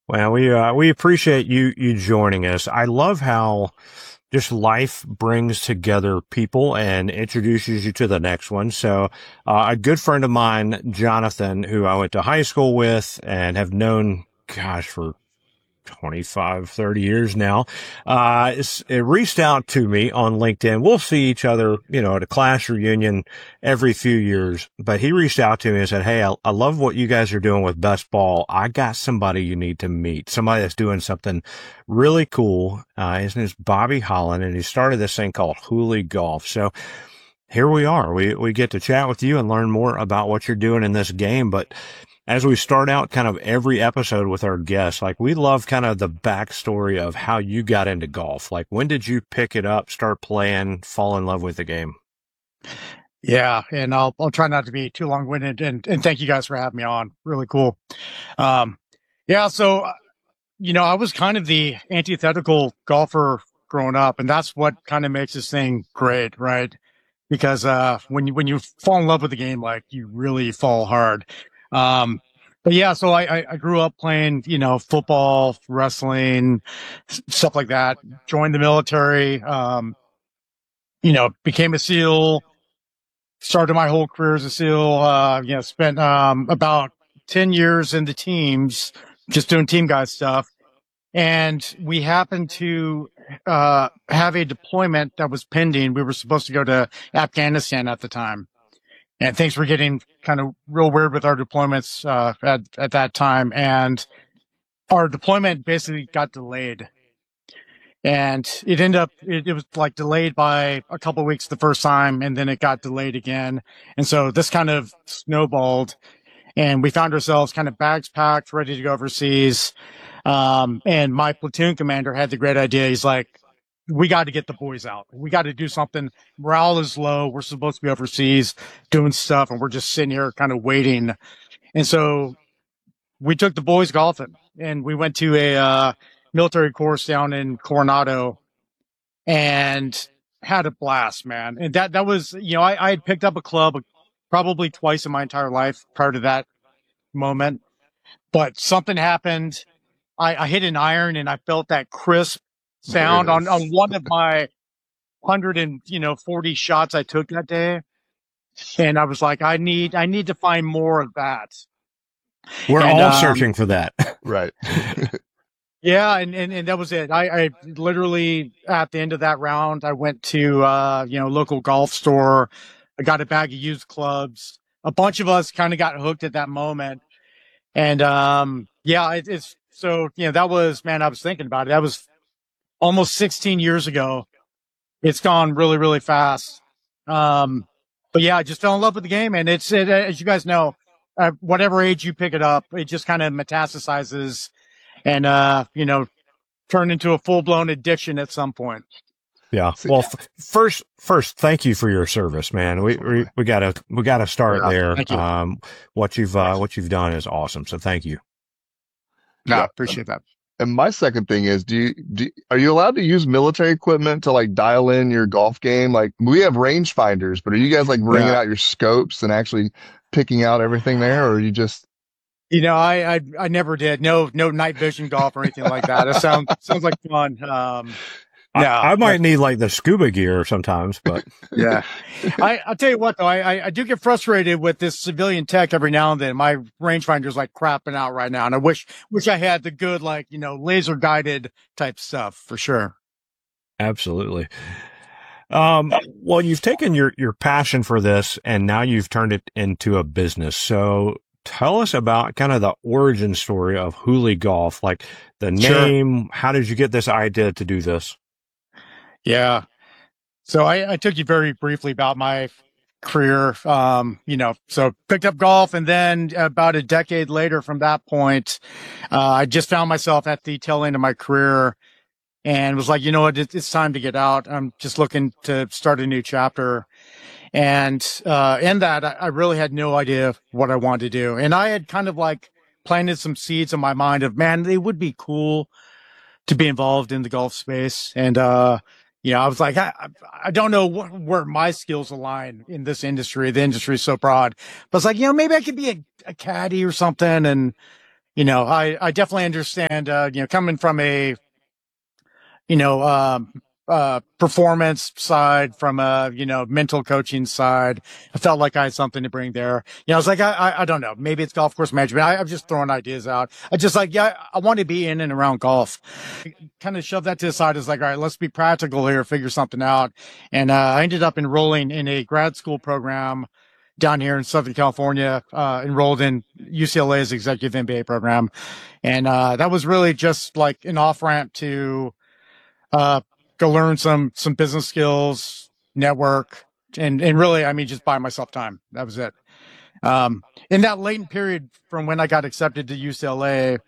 Well, we appreciate you joining us. I love how just life brings together people and introduces you to the next one. So, a good friend of mine, Jonathan, who I went to high school with and have known, gosh, for 25, 30 years now, it reached out to me on LinkedIn. We'll see each other, at a class reunion every few years, but he reached out to me and said, "Hey, I love what you guys are doing with Best Ball. I got somebody you need to meet, somebody that's doing something really cool." His name is Bobby Holland, and he started this thing called Hooley Golf. So here we are. We get to chat with you and learn more about what you're doing in this game. But as we start out kind of every episode with our guests, like we love kind of the backstory of how you got into golf. Like when did you pick it up, start playing, fall in love with the game? Yeah, and I'll try not to be too long-winded, and thank you guys for having me on. Really cool. Um, yeah, so I was kind of the antithetical golfer growing up, and that's what kind of makes this thing great, right? Because when you fall in love with the game, like you really fall hard. But yeah, so I grew up playing, football, wrestling, stuff like that. Joined the military. Became a SEAL. Started my whole career as a SEAL. Spent about 10 years in the teams, just doing team guy stuff. And we happened to have a deployment that was pending. We were supposed to go to Afghanistan at the time. And things were getting kind of real weird with our deployments at that time. And our deployment basically got delayed. And it was like delayed by a couple of weeks the first time, and then it got delayed again. And so this kind of snowballed, and we found ourselves kind of bags packed, ready to go overseas. And my platoon commander had the great idea. He's like, we got to get the boys out. We got to do something. Morale is low. We're supposed to be overseas doing stuff, and we're just sitting here kind of waiting. And so we took the boys golfing, and we went to a military course down in Coronado and had a blast, man. And that was, I had picked up a club probably twice in my entire life prior to that moment, but something happened. I hit an iron and I felt that crisp sound on one of my 140 shots I took that day. And I was like, I need to find more of that. We're all searching for that. Right. Yeah, and that was it. I literally at the end of that round, I went to local golf store. I got a bag of used clubs. A bunch of us kind of got hooked at that moment. And it's so that was, man, I was thinking about it. That was almost 16 years ago. It's gone really, really fast. But yeah, I just fell in love with the game, and as you guys know, whatever age you pick it up, it just kind of metastasizes and turn into a full-blown addiction at some point. Yeah. Well, first, thank you for your service, man. We gotta start there. Thank you. What you've done is awesome. So thank you. No, appreciate that. And my second thing is, are you allowed to use military equipment to like dial in your golf game? Like we have rangefinders, but are you guys like bringing out your scopes and actually picking out everything there, or are you just? I never did. No night vision golf or anything like that. It sounds like fun. I might need like the scuba gear sometimes, but yeah. I'll tell you what though, I do get frustrated with this civilian tech every now and then. My rangefinder's like crapping out right now, and I wish I had the good laser guided type stuff for sure. Absolutely. Well, you've taken your passion for this and now you've turned it into a business. So tell us about kind of the origin story of Hooley Golf, like the name. Sure. How did you get this idea to do this? Yeah. So I took you very briefly about my career. So picked up golf, and then about a decade later from that point, I just found myself at the tail end of my career and was like, you know what, it's time to get out. I'm just looking to start a new chapter. And in that, I really had no idea what I wanted to do. And I had kind of like planted some seeds in my mind of, man, it would be cool to be involved in the golf space. And, I was like, I don't know where my skills align in this industry. The industry is so broad. But it's like, maybe I could be a caddy or something and, I definitely understand, coming from a, performance side, from a, mental coaching side. I felt like I had something to bring there. I was like, I don't know, maybe it's golf course management. I'm just throwing ideas out. I just like, I want to be in and around golf. Kind of shoved that to the side. It's like, all right, let's be practical here, figure something out. And, I ended up enrolling in a grad school program down here in Southern California, enrolled in UCLA's executive MBA program. And, that was really just like an off ramp to, go learn some business skills, network, and really, I mean, just buy myself time. That was it. In that latent period from when I got accepted to UCLA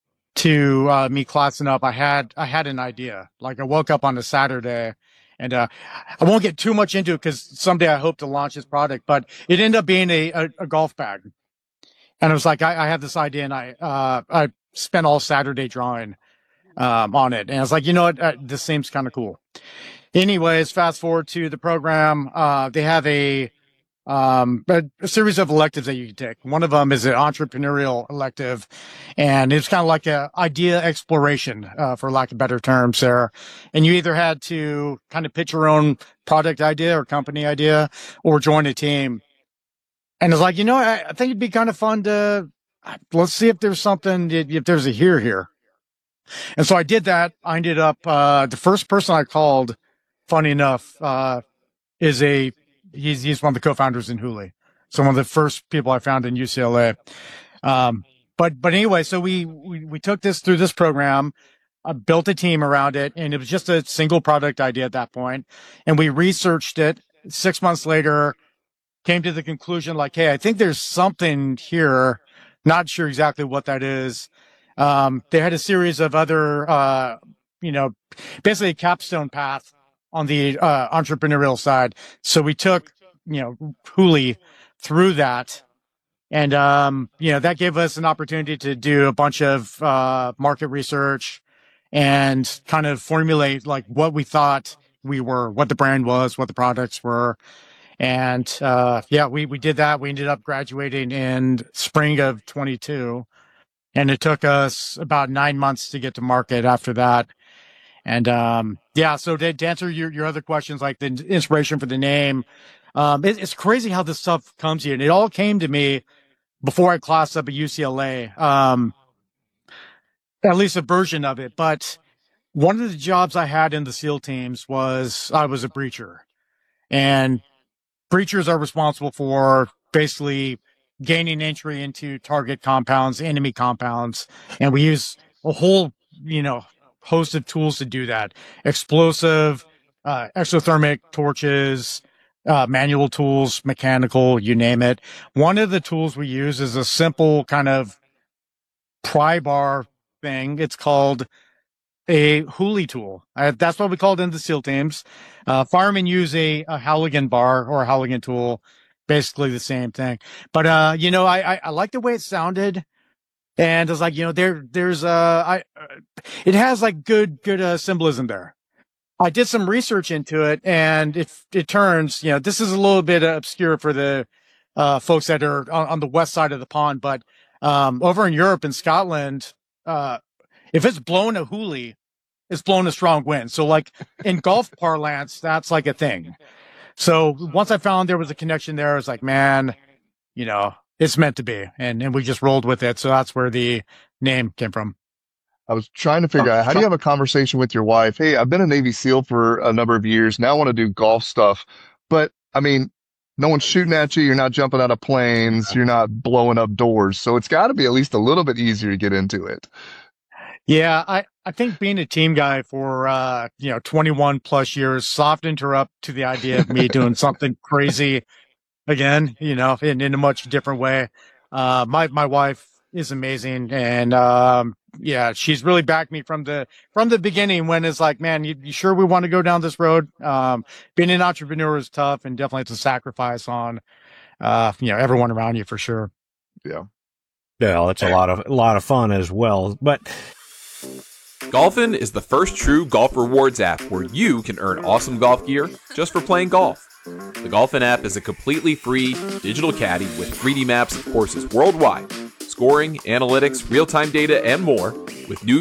to me classing up, I had an idea. Like I woke up on a Saturday, and I won't get too much into it because someday I hope to launch this product. But it ended up being a golf bag, and it was like I had this idea, and I spent all Saturday drawing on it. And I was like, you know what, this seems kind of cool. Anyways, fast forward to the program. They have a series of electives that you can take. One of them is an entrepreneurial elective, and it's kind of like a idea exploration, for lack of better terms there. And you either had to kind of pitch your own product idea or company idea or join a team. And it's like, I think it'd be kind of fun to, let's see if there's something, if there's a here. And so I did that. I ended up, the first person I called, funny enough, is he's one of the co-founders in Hooli. So one of the first people I found in UCLA. But anyway, so we took this through this program, built a team around it, and it was just a single product idea at that point. And we researched it. 6 months later, came to the conclusion like, hey, I think there's something here. Not sure exactly what that is. They had a series of other, basically a capstone path on the entrepreneurial side. So we took, Hooli through that. And, that gave us an opportunity to do a bunch of market research and kind of formulate like what we thought we were, what the brand was, what the products were. And we did that. We ended up graduating in spring of 22. And it took us about 9 months to get to market after that. And so to answer your other questions, like the inspiration for the name, it's crazy how this stuff comes here. And it all came to me before I classed up at UCLA, at least a version of it. But one of the jobs I had in the SEAL teams was I was a breacher. And breachers are responsible for basically gaining entry into target compounds, enemy compounds. And we use a whole, host of tools to do that. Explosive, exothermic torches, manual tools, mechanical, you name it. One of the tools we use is a simple kind of pry bar thing. It's called a Hooli tool. That's what we call it in the SEAL teams. Firemen use a Halligan bar or a Halligan tool. Basically the same thing. But, I like the way it sounded. And I was like, it has like good symbolism there. I did some research into it, and it turns, this is a little bit obscure for the, folks that are on the west side of the pond, but, over in Europe and Scotland, if it's blown a Hooli, it's blown a strong wind. So like in golf parlance, that's like a thing. So once I found there was a connection there, I was like, man, it's meant to be. And we just rolled with it. So that's where the name came from. I was trying to figure out, how do you have a conversation with your wife? Hey, I've been a Navy SEAL for a number of years. Now I want to do golf stuff. But I mean, no one's shooting at you. You're not jumping out of planes. You're not blowing up doors. So it's got to be at least a little bit easier to get into it. Yeah, I think being a team guy for 21 plus years softened her up to the idea of me doing something crazy again, in a much different way. My wife is amazing, and she's really backed me from the beginning when it's like, man, you sure we want to go down this road? Being an entrepreneur is tough, and definitely it's a sacrifice on everyone around you for sure. Yeah. Yeah, it's a lot of fun as well. But Golfin is the first true golf rewards app where you can earn awesome golf gear just for playing golf. The Golfin app is a completely free digital caddy with 3D maps of courses worldwide, scoring, analytics, real-time data, and more with new